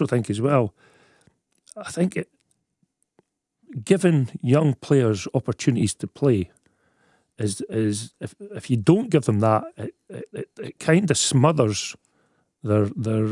also think as well, I think giving young players opportunities to play is if you don't give them that, it kind of smothers their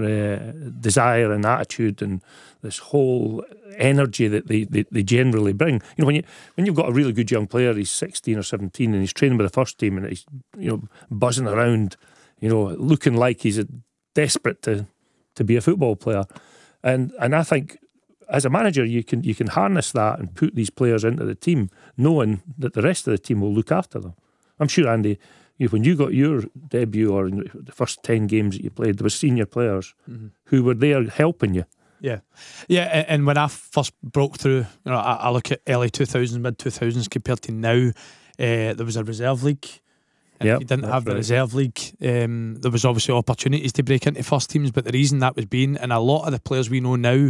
desire and attitude and this whole energy that they generally bring. You know, when you've got a really good young player, he's 16 or 17 and he's training with the first team and he's, you know, buzzing around, you know, looking like he's desperate to be a football player. And I think as a manager, you can harness that and put these players into the team, knowing that the rest of the team will look after them. I'm sure, Andy, when you got your debut or in the first 10 games that you played, there were senior players who were there helping you. Yeah. And when I first broke through, you know, I look at early 2000s, mid 2000s compared to now. There was a reserve league. And if you didn't have the reserve league, there was obviously opportunities to break into first teams, but the reason that was being, and a lot of the players we know now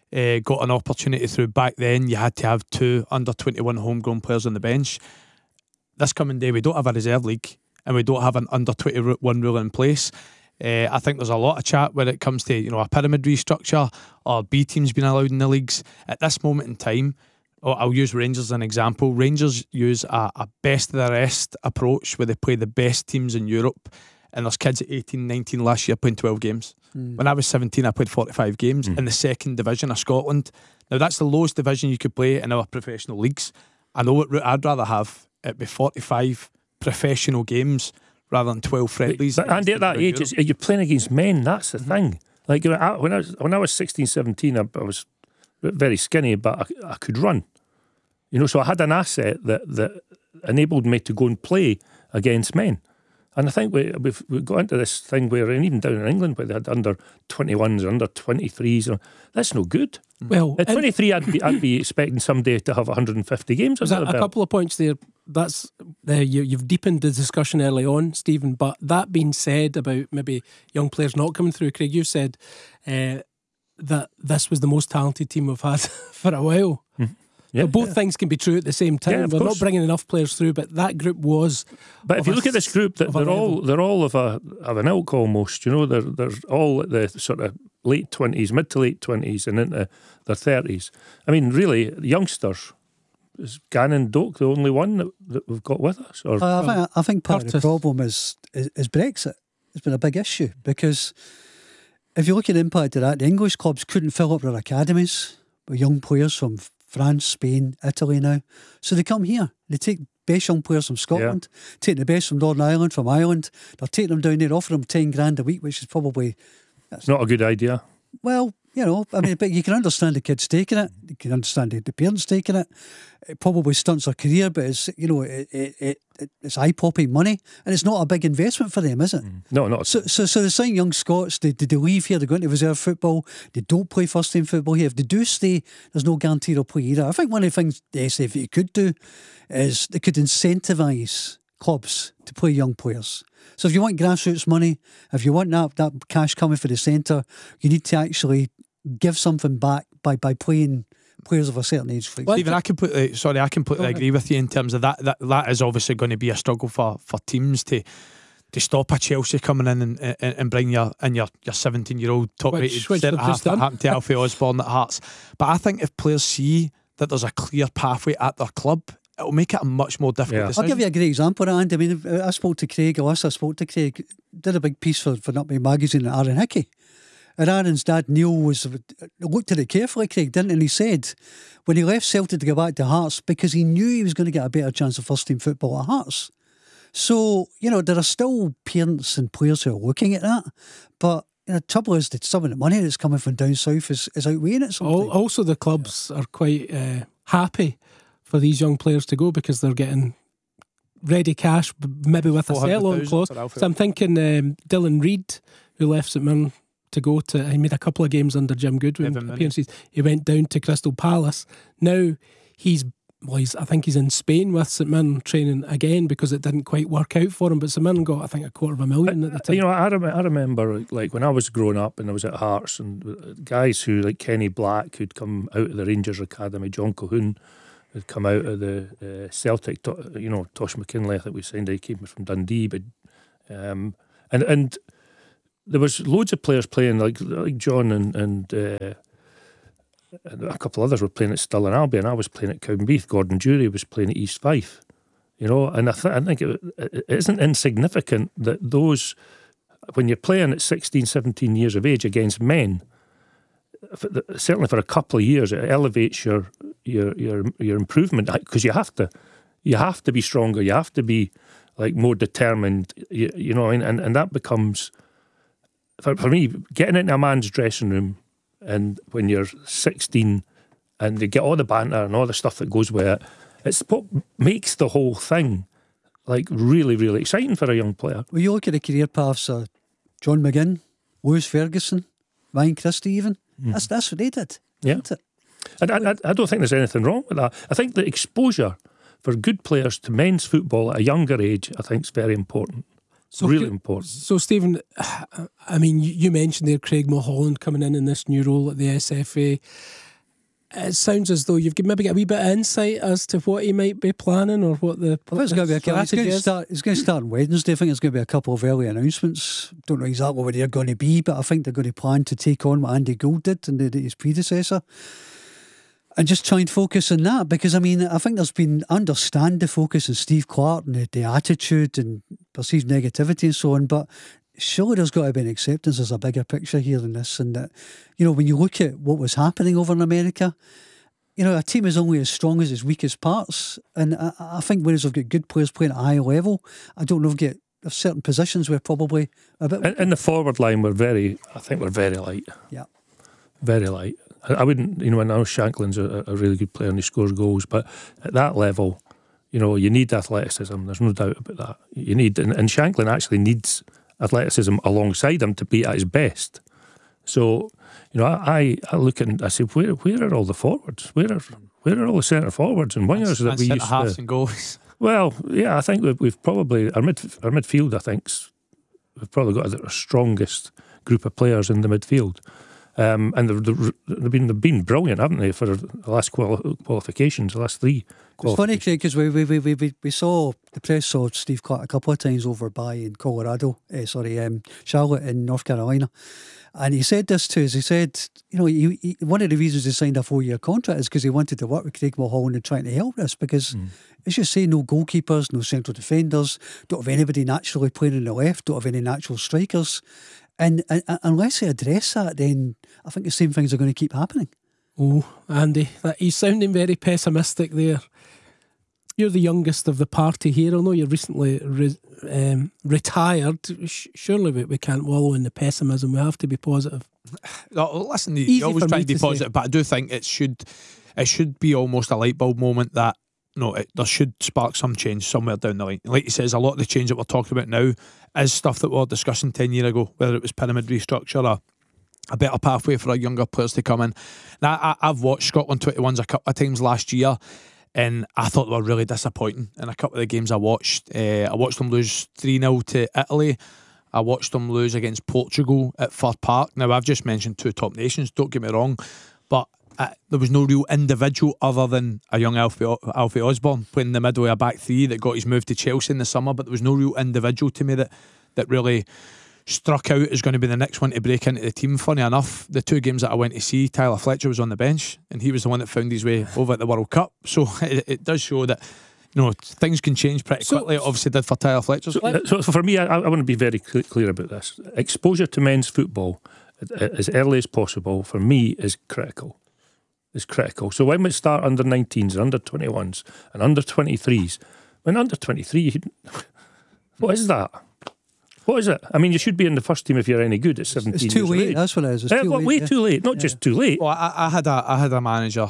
got an opportunity through. Back then you had to have 2 under 21 homegrown players on the bench. This coming day we don't have a reserve league and we don't have an under 21 rule in place. I think there's a lot of chat when it comes to, you know, a pyramid restructure or B teams being allowed in the leagues. At this moment in time, I'll use Rangers as an example. Rangers use a best of the rest approach where they play the best teams in Europe, and there's kids at 18, 19 last year playing 12 games. When I was 17 I played 45 games in the second division of Scotland. Now that's the lowest division you could play in our professional leagues. I know what route I'd rather have. It'd be 45 professional games rather than 12 friendlies. But Andy, at that age, you're playing against men. That's the thing. Like when I was 16, 17, I was very skinny, but I could run. You know, so I had an asset that enabled me to go and play against men. And I think we've got into this thing where, and even down in England, where they had under 21s, under 23s, that's no good. Well, at 23, I'd be expecting somebody to have 150 games. There's a couple of points there. That's you've deepened the discussion early on, Stephen. But that being said about maybe young players not coming through, Craig, you said that this was the most talented team we've had for a while. Yeah, both things can be true at the same time. Yeah, We're not bringing enough players through, but that group was. But if you look at this group, they're all of an ilk almost. You know, they're all at the sort of late 20s, mid to late 20s, and into their 30s. I mean, really, youngsters. Is Gannon Doak the only one that we've got with us? Or I think part of the problem is Brexit. It's been a big issue because if you look at the impact of that, the English clubs couldn't fill up their academies with young players from France, Spain, Italy now. So they come here. They take best young players from Scotland, take the best from Northern Ireland, from Ireland. They'll take them down there, offer them 10 grand a week, which is probably... It's not a good idea. Well, you know, I mean, but you can understand the kids taking it. You can understand the parents taking it. It probably stunts their career, but it's, you know, it's eye-popping money, and it's not a big investment for them, is it? No, not. So the sign young Scots, they leave here, they go into reserve football, they don't play first team football here. If they do stay, there's no guarantee they'll play either. I think one of the things the SFA could do is they could incentivise clubs to play young players. So if you want grassroots money, if you want that cash coming for the centre, you need to actually give something back by playing players of a certain age. Stephen, I completely agree with you in terms of that. That is obviously going to be a struggle for teams to stop a Chelsea coming in and bring your 17-year-old top-rated centre-half that happened to Alfie Osborne at Hearts. But I think if players see that there's a clear pathway at their club, it'll make it a much more difficult decision. I'll give you a great example, Andy. I mean, I spoke to Craig, did a big piece for Nutmeg Magazine at Aaron Hickey. And Aaron's dad, Neil, looked at it carefully, Craig, didn't he? And he said when he left Celtic to go back to Hearts, because he knew he was going to get a better chance of first team football at Hearts. So, you know, there are still parents and players who are looking at that. But the trouble is that some of the money that's coming from down south is outweighing it sometimes. Also, the clubs are quite happy for these young players to go because they're getting ready cash, maybe with a sell-on clause. So I'm thinking Dylan Reid, who left St Mirren to go to, he made a couple of games under Jim Goodwin appearances. He went down to Crystal Palace. Now I think he's in Spain with St Mirren training again because it didn't quite work out for him. But St Mirren got, I think, $250,000 at the time. You know, I remember like when I was growing up and I was at Hearts, and guys who like Kenny Black, who'd come out of the Rangers Academy, John Colquhoun had come out of the Celtic. You know, Tosh McKinley, I think we signed. He came from Dundee, but and there was loads of players playing, like John and a couple others were playing at Stirling Albion. I was playing at Cowdenbeath. Gordon Jury was playing at East Fife. And I think it isn't insignificant that those, when you're playing at 16, 17 years of age against men, certainly for a couple of years, it elevates your improvement, because you have to be stronger. You have to be like more determined. And that becomes, for me, getting into a man's dressing room, and when you're 16, and they get all the banter and all the stuff that goes with it, it's what makes the whole thing like really, really exciting for a young player. Well, you look at the career paths of John McGinn, Lewis Ferguson, Ryan Christie even. That's what they did. Yeah. And I don't think there's anything wrong with that. I think the exposure for good players to men's football at a younger age, I think, is very important. So, really important. So, Stephen, I mean, you mentioned there Craig Mulholland coming in this new role at the SFA. It sounds as though you've maybe got a wee bit of insight as to what he might be planning, or what the strategy is. It's going to start on Wednesday. I think there's going to be a couple of early announcements. Don't know exactly what they're going to be, but I think they're going to plan to take on what Andy Gould did and his predecessor, and just try and focus on that. Because, I mean, I think I understand the focus on Steve Clarke and the attitude and perceived negativity and so on, but surely there's got to be an acceptance there's a bigger picture here than this, and that, when you look at what was happening over in America, a team is only as strong as its weakest parts, and I think whereas I've got good players playing at a high level, I don't know if there's certain positions where probably a bit... In the forward line, we're very light. Yeah. Very light. I wouldn't, I know Shanklin's a really good player and he scores goals, but at that level, you need athleticism. There's no doubt about that. You need, and Shanklin actually needs athleticism alongside him to be at his best. So, I look and I say, where are all the forwards? Where are all the centre forwards and wingers that we used halves and goals? Well, yeah, I think we've probably our midfield. I think we've probably got the strongest group of players in the midfield, and they've been brilliant, haven't they, for the last qualifications, the last three. It's funny, Craig, because we saw the press saw Steve Clarke a couple of times over by in Charlotte in North Carolina, and he said this to us. He said, one of the reasons he signed a 4-year contract is because he wanted to work with Craig Mulholland and trying to help us, because as you say, no goalkeepers, no central defenders, don't have anybody naturally playing on the left, don't have any natural strikers, and unless they address that, then I think the same things are going to keep happening. Oh, Andy, he's sounding very pessimistic there. You're the youngest of the party here. I know you're recently retired. Surely we can't wallow in the pessimism. We have to be positive. No, listen, you always try to be positive, but I do think it should be almost a light bulb moment that there should spark some change somewhere down the line. Like you says, a lot of the change that we're talking about now is stuff that we were discussing 10 years ago, whether it was pyramid restructure or a better pathway for our younger players to come in. Now, I've watched Scotland 21s a couple of times last year, and I thought they were really disappointing in a couple of the games I watched. I watched them lose 3-0 to Italy. I watched them lose against Portugal at Fir Park. Now, I've just mentioned two top nations, don't get me wrong, but there was no real individual other than a young Alfie Osborne playing in the middle of a back three that got his move to Chelsea in the summer, but there was no real individual to me that really struck out as going to be the next one to break into the team. Funny enough, the two games that I went to see, Tyler Fletcher was on the bench, and he was the one that found his way over at the World Cup. So it does show that things can change pretty quickly. It obviously did for Tyler Fletcher. So for me, I want to be very clear about this. Exposure to men's football as early as possible for me is critical. Is critical. So when we start under 19s and under 21s and under 23s, when under 23, what is that? What is it? I mean, you should be in the first team if you're any good at 17 years. It's too late. That's what it is. It's too late. Way too late. Not just too late. Well, I had a manager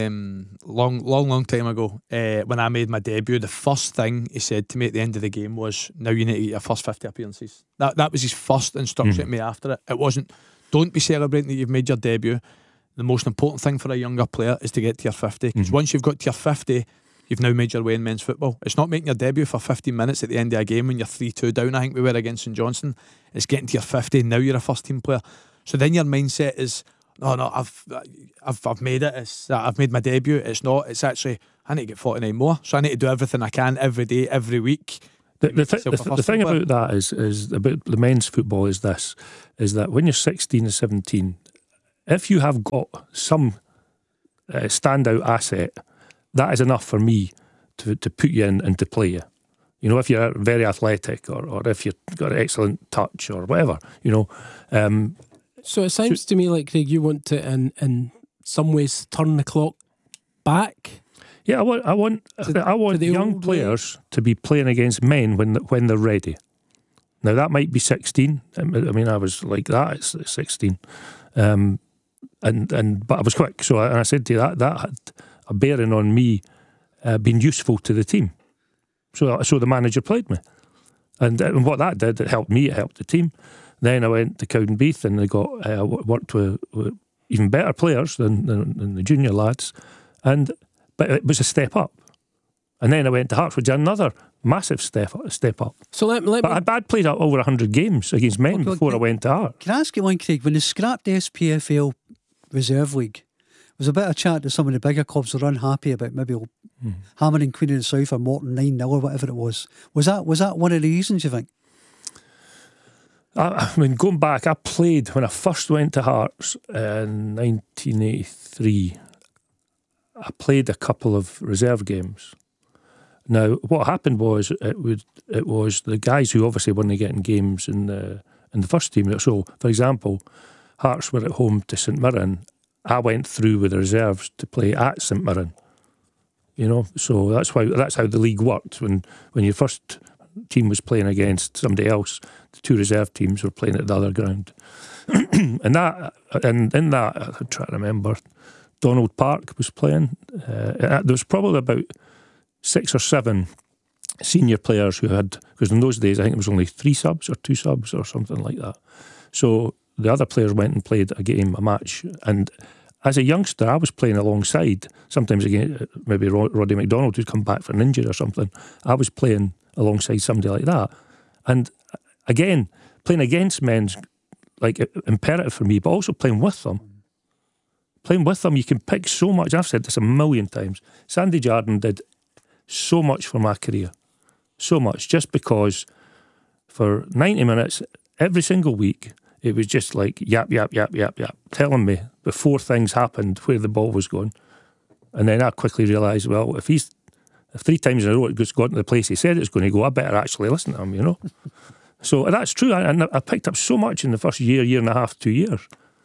long time ago when I made my debut. The first thing he said to me at the end of the game was, "Now you need to get your first 50 appearances." That was his first instruction to me after it. It wasn't, "Don't be celebrating that you've made your debut." The most important thing for a younger player is to get to your 50, because once you've got to your 50, you've now made your way in men's football. It's not making your debut for 15 minutes at the end of a game when you're 3-2 down. I think we were against St Johnstone. It's getting to your 50. Now you're a first team player. So then your mindset is, no, I've made it. I've made my debut. It's not. It's actually, I need to get 49 more. So I need to do everything I can every day, every week The thing about that is about the men's football is that when you're 16 or 17, if you have got some standout asset, that is enough for me to put you in and to play you. You know, if you're very athletic or if you've got an excellent touch or whatever, you know. So it sounds to me like, Craig, you want to, in some ways, turn the clock back. Yeah, I want young players to be playing against men when they're ready. Now that might be 16. I mean, I was like that at 16, but I was quick. So I said to you that had a bearing on me being useful to the team. So the manager played me, and what that did, it helped me. It helped the team. Then I went to Cowdenbeath and I got worked with even better players than the junior lads, but it was a step up. And then I went to Hearts, which is another massive step up. So I'd played over 100 games against men before I went to Hearts. Can I ask you one, Craig? When they scrapped the SPFL Reserve League, there was a bit of chat that some of the bigger clubs were unhappy about maybe hammering Queen of the South or Morton 9-0 or whatever it was. Was that one of the reasons, you think? I mean, going back, I played when I first went to Hearts in 1983. I played a couple of reserve games. Now, what happened was it was the guys who obviously weren't getting games in the first team. So, for example, Hearts were at home to St Mirren. I went through with the reserves to play at St Mirren. You know, so that's how the league worked. When your first team was playing against somebody else, the two reserve teams were playing at the other ground. and in that, I'm trying to remember, Donald Park was playing. There was probably about 6 or 7 senior players who had, because in those days I think it was only 3 subs or 2 subs or something like that. So the other players went and played a match, and as a youngster I was playing alongside, sometimes again maybe Roddy McDonald who'd come back for an injury or something. I was playing alongside somebody like that, and again playing against men's like imperative for me, but also playing with them. Playing with them, you can pick so much. I've said this a million times. Sandy Jardine did so much for my career. So much. Just because for 90 minutes, every single week, it was just like yap, telling me before things happened where the ball was going. And then I quickly realised, well, if 3 times in a row it got to the place he said it was going to go, I better actually listen to him, you know. So that's true. I picked up so much in the first year and a half, 2 years.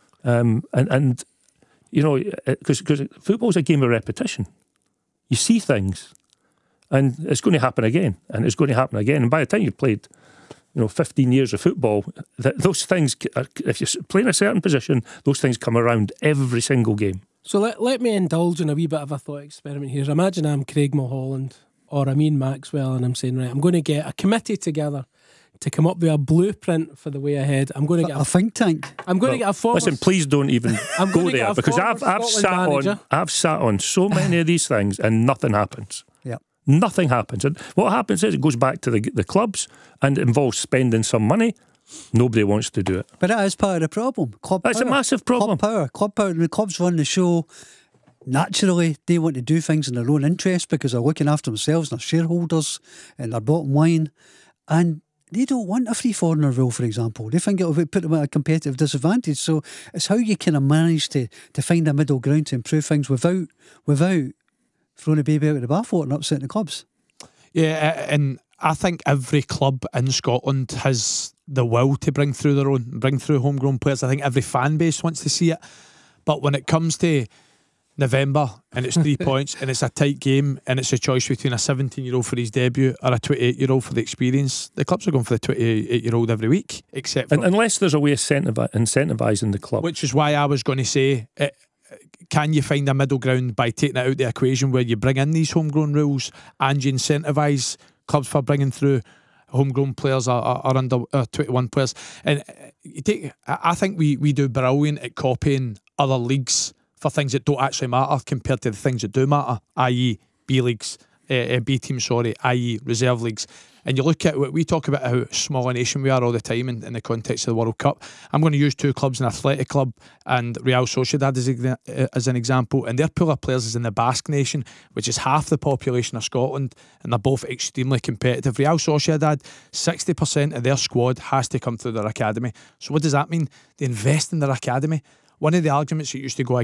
And you know, because football's a game of repetition. You see things, and it's going to happen again, and it's going to happen again. And by the time you've played, 15 years of football, those things, if you're playing a certain position, those things come around every single game. So let me indulge in a wee bit of a thought experiment here. Imagine I'm Craig Mulholland or I'm Ian Maxwell, and I'm saying, right, I'm going to get a committee together to come up with a blueprint for the way ahead. I'm going to get a think tank. I'm going to get a former. Listen, please don't even go there, because I've sat on so many of these things and nothing happens. Yeah, nothing happens. And what happens is it goes back to the clubs and it involves spending some money. Nobody wants to do it. But that is part of the problem. That's a massive problem. Club power. The clubs run the show. Naturally, they want to do things in their own interest because they're looking after themselves and their shareholders and their bottom line. And they don't want a free foreigner rule, for example. They think it will put them at a competitive disadvantage. So it's how you kind of manage to find a middle ground to improve things without throwing a baby out of the bathwater and upsetting the clubs. Yeah, and I think every club in Scotland has the will to bring through homegrown players. I think every fan base wants to see it. But when it comes to November and it's 3 points and it's a tight game and it's a choice between a 17-year-old for his debut or a 28-year-old for the experience, the clubs are going for the 28-year-old every week, except for, unless there's a way of incentivising the club. Which is why I was going to say, can you find a middle ground by taking it out of the equation where you bring in these homegrown rules and you incentivise clubs for bringing through homegrown players or under 21 players? And I think we do brilliant at copying other leagues for things that don't actually matter compared to the things that do matter, i.e. B teams, i.e. reserve leagues. And you look at what we talk about, how small a nation we are all the time in the context of the World Cup. I'm going to use two clubs, an Athletic Club and Real Sociedad as an example, and their pool of players is in the Basque Nation, which is half the population of Scotland, and they're both extremely competitive. Real Sociedad, 60% of their squad has to come through their academy. So what does that mean? They invest in their academy. One of the arguments that used to go